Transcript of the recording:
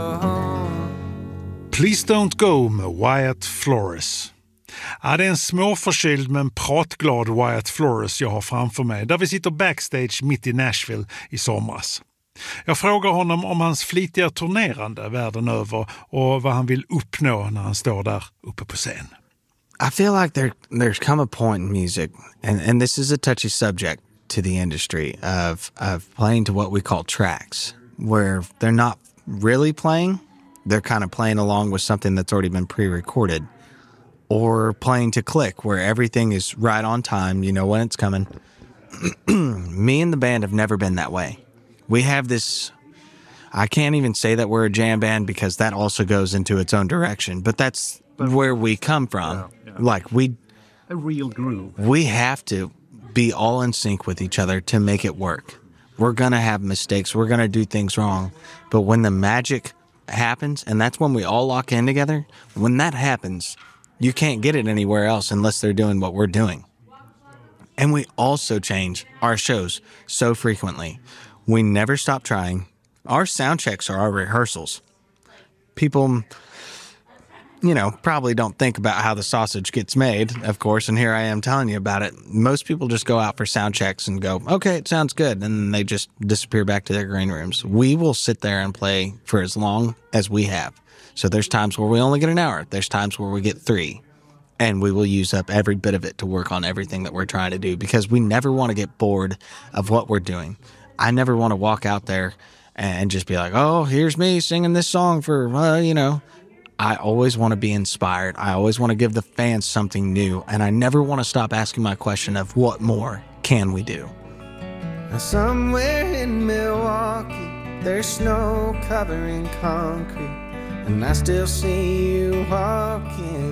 Please Don't Go med Wyatt Flores. Ja, det är en småförkyld men pratglad Wyatt Flores jag har framför mig, där vi sitter backstage mitt i Nashville i somras. Jag frågar honom om hans flitiga turnerande världen över och vad han vill uppnå när han står där uppe på scen. I feel like there's come a point in music, and this is a touchy subject to the industry, of playing to what we call tracks, where they're not really playing, they're kind of playing along with something that's already been pre-recorded, or playing to click, where everything is right on time, you know when it's coming. Me and the band have never been that way. We have this, I can't even say that we're a jam band because that also goes into its own direction, but that's where we come from. Yeah. Like a real groove. We have to be all in sync with each other to make it work. We're going to have mistakes. We're going to do things wrong. But when the magic happens, and that's when we all lock in together, when that happens, you can't get it anywhere else unless they're doing what we're doing. And we also change our shows so frequently. We never stop trying. Our sound checks are our rehearsals. People, probably don't think about how the sausage gets made, of course, and here I am telling you about it. Most people just go out for sound checks and go, okay, it sounds good, and then they just disappear back to their green rooms. We will sit there and play for as long as we have. So there's times where we only get an hour. There's times where we get 3. And we will use up every bit of it to work on everything that we're trying to do because we never want to get bored of what we're doing. I never want to walk out there and just be like, oh, here's me singing this song for, I always want to be inspired. I always want to give the fans something new. And I never want to stop asking my question of what more can we do? Somewhere in Milwaukee, there's snow covering concrete. And I still see you walking